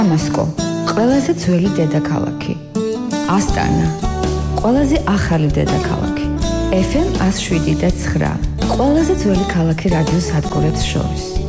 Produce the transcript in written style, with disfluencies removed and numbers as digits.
დამასკო, ყველაზე ძველი დედაქალაქი. ასტანა, ყველაზე ახალი დედაქალაქი. FM 107.9, ყველაზე ძველი ქალაქი რადიოს სადგურებს შორის.